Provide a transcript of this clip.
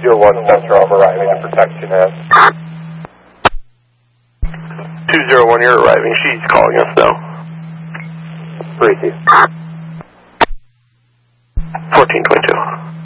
201 Central, I'm arriving to protection at. 201, you're arriving. She's calling us now. 3-2. 1422.